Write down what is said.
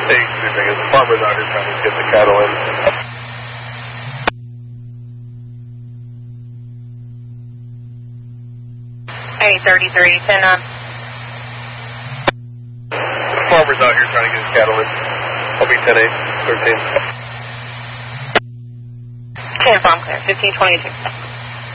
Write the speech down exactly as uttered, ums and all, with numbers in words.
Hey, the farmer's out here trying to get the cattle in. Hey, thirty-three, ten nine. The farmer's out here trying to get his cattle in. I'll be ten eight, thirteen. ten farm clear, fifteen twenty-two.